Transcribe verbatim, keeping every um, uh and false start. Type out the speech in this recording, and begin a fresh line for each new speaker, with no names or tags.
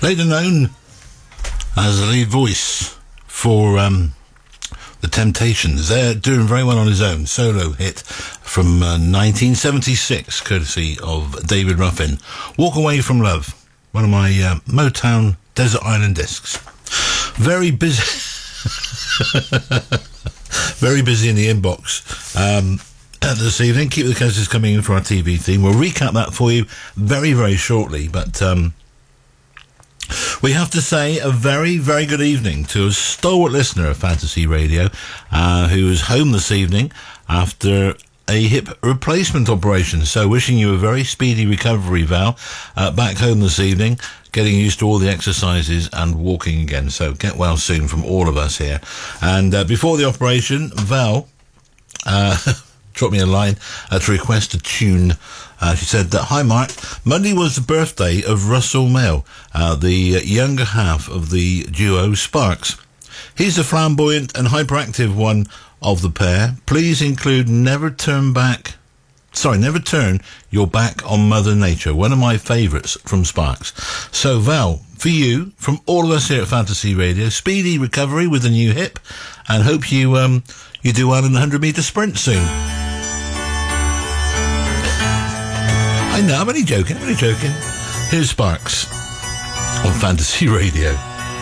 Later known as the lead voice for um, The Temptations. They're doing very well on his own solo hit from uh, nineteen seventy-six, courtesy of David Ruffin. Walk Away From Love, one of my uh, Motown Desert Island discs. Very busy. Very busy in the inbox um, this evening. Keep the cases coming in for our T V theme. We'll recap that for you very, very shortly. But um, we have to say a very, very good evening to a stalwart listener of Fantasy Radio uh, who is home this evening after a hip replacement operation. So wishing you a very speedy recovery, Val, uh, back home this evening, getting used to all the exercises and walking again. So get well soon from all of us here. And uh, before the operation, Val uh, dropped me a line uh, to request a tune. Uh, she said that, "Hi Mark, Monday was the birthday of Russell Mail, uh, the younger half of the duo Sparks. He's the flamboyant and hyperactive one of the pair. Please include Never Turn Back, sorry, Never Turn Your Back on Mother Nature," one of my favourites from Sparks. So Val, for you, from all of us here at Fantasy Radio, speedy recovery with a new hip, and hope you um you do well in the hundred metre sprint soon. I know, I'm only joking, I'm only joking. Here's Sparks on Fantasy Radio.